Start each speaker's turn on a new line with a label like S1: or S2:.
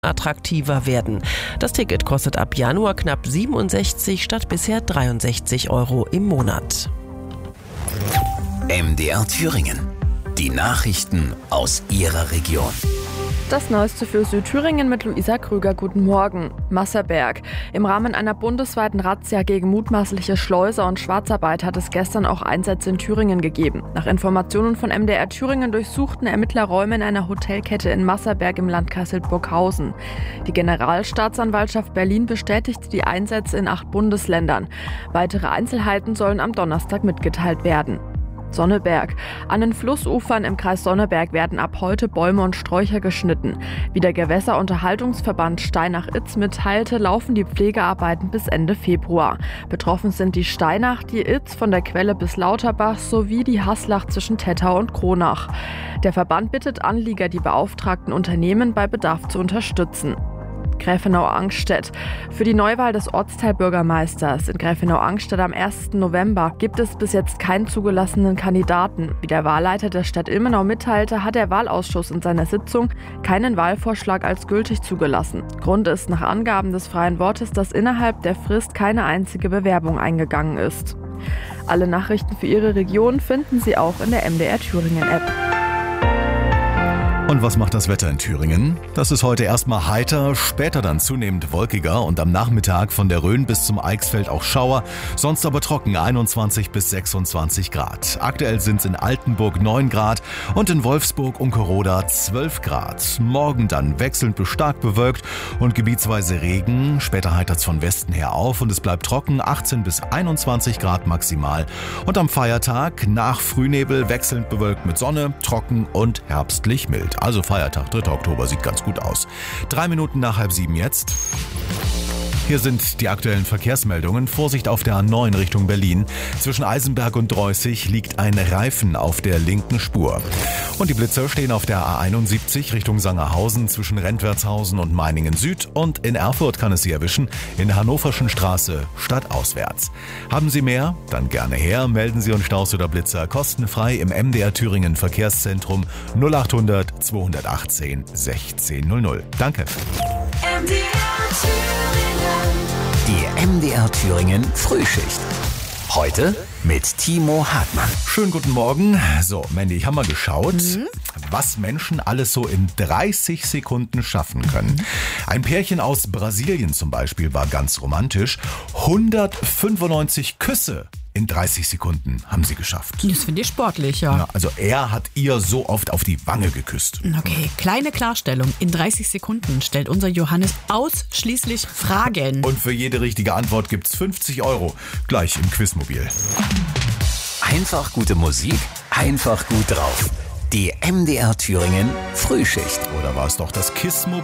S1: attraktiver werden. Das Ticket kostet ab Januar knapp 67 statt bisher 63 € im Monat.
S2: MDR Thüringen. Die Nachrichten aus Ihrer Region.
S3: Das Neueste für Südthüringen mit Luisa Krüger. Guten Morgen. Masserberg. Im Rahmen einer bundesweiten Razzia gegen mutmaßliche Schleuser und Schwarzarbeit hat es gestern auch Einsätze in Thüringen gegeben. Nach Informationen von MDR Thüringen durchsuchten Ermittler Räume in einer Hotelkette in Masserberg im Landkreis Hildburghausen. Die Generalstaatsanwaltschaft Berlin bestätigte die Einsätze in 8 Bundesländern. Weitere Einzelheiten sollen am Donnerstag mitgeteilt werden. Sonneberg. An den Flussufern im Kreis Sonneberg werden ab heute Bäume und Sträucher geschnitten. Wie der Gewässerunterhaltungsverband Steinach-Itz mitteilte, laufen die Pflegearbeiten bis Ende Februar. Betroffen sind die Steinach, die Itz von der Quelle bis Lauterbach sowie die Haslach zwischen Tettau und Kronach. Der Verband bittet Anlieger, die beauftragten Unternehmen bei Bedarf zu unterstützen. Gräfenau-Angstedt. Für die Neuwahl des Ortsteilbürgermeisters in Gräfenau-Angstedt am 1. November gibt es bis jetzt keinen zugelassenen Kandidaten. Wie der Wahlleiter der Stadt Ilmenau mitteilte, hat der Wahlausschuss in seiner Sitzung keinen Wahlvorschlag als gültig zugelassen. Grund ist nach Angaben des Freien Wortes, dass innerhalb der Frist keine einzige Bewerbung eingegangen ist. Alle Nachrichten für Ihre Region finden Sie auch in der MDR Thüringen App.
S4: Und was macht das Wetter in Thüringen? Das ist heute erstmal heiter, später dann zunehmend wolkiger und am Nachmittag von der Rhön bis zum Eichsfeld auch Schauer, sonst aber trocken 21 bis 26 Grad. Aktuell sind es in Altenburg 9 Grad und in Wolfsburg und Koroda 12 Grad. Morgen dann wechselnd bis stark bewölkt und gebietsweise Regen. Später heitert es von Westen her auf und es bleibt trocken, 18 bis 21 Grad maximal. Und am Feiertag nach Frühnebel wechselnd bewölkt mit Sonne, trocken und herbstlich mild. Also Feiertag, 3. Oktober, sieht ganz gut aus. 3 Minuten nach 6:30 jetzt. Hier sind die aktuellen Verkehrsmeldungen. Vorsicht auf der A9 Richtung Berlin. Zwischen Eisenberg und Dreußig liegt ein Reifen auf der linken Spur. Und die Blitzer stehen auf der A71 Richtung Sangerhausen zwischen Rentwertshausen und Meiningen Süd. Und in Erfurt kann es Sie erwischen, in der Hannoverschen Straße stadtauswärts. Haben Sie mehr? Dann gerne her. Melden Sie uns Staus oder Blitzer kostenfrei im MDR Thüringen Verkehrszentrum 0800 218 1600. Danke.
S2: Die MDR Thüringen Frühschicht. Heute mit Timo Hartmann.
S4: Schönen guten Morgen. So, Mandy, ich habe mal geschaut, was Menschen alles so in 30 Sekunden schaffen können. Ein Pärchen aus Brasilien zum Beispiel war ganz romantisch. 195 Küsse in 30 Sekunden haben sie geschafft.
S5: Das finde ich sportlich, ja.
S4: Ja, also er hat ihr so oft auf die Wange geküsst.
S5: Okay, kleine Klarstellung. In 30 Sekunden stellt unser Johannes ausschließlich Fragen.
S4: Und für jede richtige Antwort gibt's 50 €. Gleich im Quizmobil.
S2: Einfach gute Musik, einfach gut drauf. Die MDR Thüringen Frühschicht.
S4: Oder war es doch das Quizmobil?